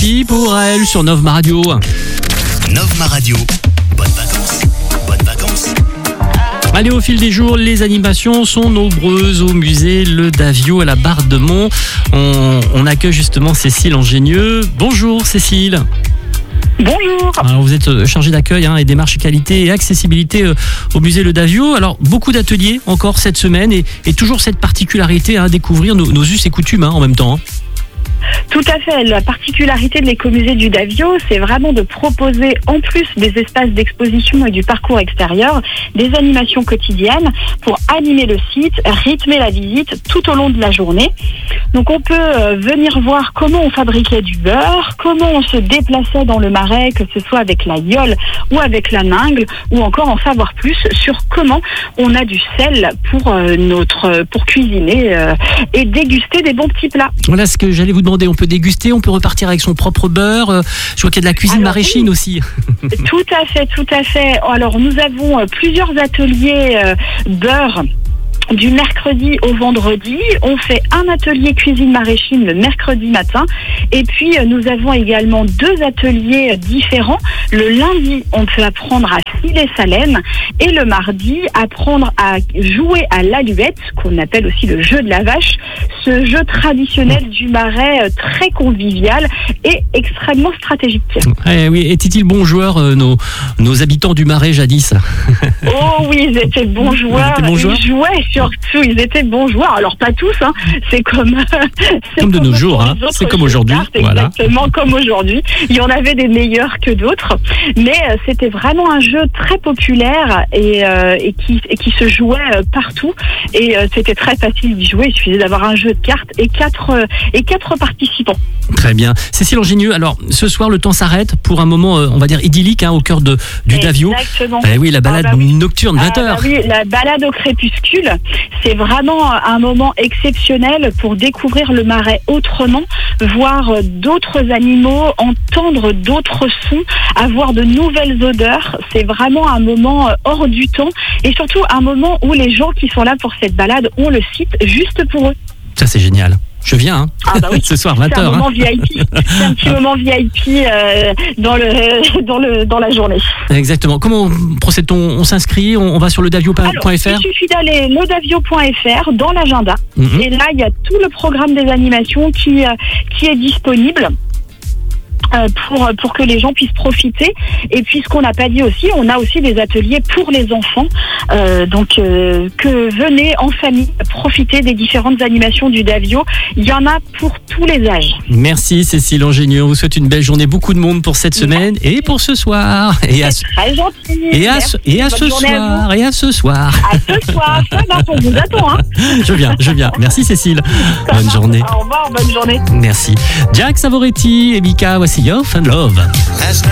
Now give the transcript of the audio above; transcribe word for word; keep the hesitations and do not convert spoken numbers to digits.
Sophie pour elle sur Nov Ma Radio. Nov Ma Radio. Bonnes vacances. Bonnes vacances. Allez, au fil des jours, les animations sont nombreuses au musée Le Davio à la Bardemont. On, on accueille justement Cécile Angenieux. Bonjour Cécile. Bonjour. Alors, vous êtes chargée d'accueil hein, et démarche qualité et accessibilité euh, au musée Le Davio. Alors, beaucoup d'ateliers encore cette semaine et, et toujours cette particularité à hein, découvrir nos, nos us et coutumes hein, en même temps. Hein. Tout à fait. La particularité de l'écomusée du Davio, c'est vraiment de proposer, en plus des espaces d'exposition et du parcours extérieur, des animations quotidiennes pour animer le site, rythmer la visite tout au long de la journée. Donc on peut euh, venir voir comment on fabriquait du beurre, comment on se déplaçait dans le Marais, que ce soit avec la yole ou avec la ningle, ou encore en savoir plus sur comment on a du sel pour euh, notre pour cuisiner euh, et déguster des bons petits plats. Voilà ce que j'allais vous demander. On peut déguster, on peut repartir avec son propre beurre. Je vois qu'il y a de la cuisine Alors, maraîchine oui. aussi. Tout à fait, tout à fait. Alors nous avons euh, plusieurs ateliers euh, beurre. Du mercredi au vendredi, on fait un atelier cuisine maraîchine le mercredi matin. Et puis, nous avons également deux ateliers différents. Le lundi, on peut apprendre à filer sa laine. Et le mardi, apprendre à jouer à l'aluette, qu'on appelle aussi le jeu de la vache. Ce jeu traditionnel du Marais, très convivial et extrêmement stratégique. Eh oui, étaient-ils bons joueurs, euh, nos, nos habitants du Marais jadis? Oh oui, ils étaient bons joueurs. Ils étaient bons joueurs. Ils jouaient surtout, ils étaient bons joueurs. Alors pas tous, hein. C'est comme c'est comme de nos jours, hein. les autres C'est comme jeux de aujourd'hui. cartes, Voilà. Exactement comme aujourd'hui. Il y en avait des meilleurs que d'autres, mais euh, c'était vraiment un jeu très populaire et, euh, et qui et qui se jouait euh, partout. Et euh, c'était très facile d'y jouer. Il suffisait d'avoir un jeu de cartes et quatre euh, et quatre participants. Très bien. Cécile Angenieux, alors ce soir le temps s'arrête pour un moment, euh, on va dire idyllique, hein, au cœur de, du Davio. Exactement. Eh oui, la balade Ah bah oui. nocturne, vingt heures. Ah bah oui, la balade au crépuscule, c'est vraiment un moment exceptionnel pour découvrir le Marais autrement, voir d'autres animaux, entendre d'autres sons, avoir de nouvelles odeurs. C'est vraiment un moment hors du temps et surtout un moment où les gens qui sont là pour cette balade ont le site juste pour eux. Ça c'est génial. Je viens, hein. Ah bah oui. Ce soir, vingt C'est un heures. moment Hein. V I P. C'est un petit moment V I P euh, dans, le, dans, le, dans la journée. Exactement. Comment procède-t-on? On s'inscrit, on, on va sur le davio point F R? Il suffit d'aller le davio point F R dans l'agenda. Mm-hmm. Et là, il y a tout le programme des animations qui, euh, qui est disponible. Euh, pour pour que les gens puissent profiter. Et puis ce qu'on n'a pas dit aussi, on a aussi des ateliers pour les enfants. Euh, donc euh, que venez en famille profiter des différentes animations du Davio. Il y en a pour tous les âges. Merci Cécile Angenieux. On vous souhaite une belle journée, beaucoup de monde pour cette semaine et pour ce soir. Et à ce, Très gentil. et à Merci. ce, et à Bonne ce journée à soir. vous. Et à ce soir. À ce soir. Ça va, on vous attend. Hein. Je viens, je viens. Merci Cécile. Bonne journée. Au revoir, bonne journée. Merci. Jack Savoretti et Mika, voici Your Fun Love.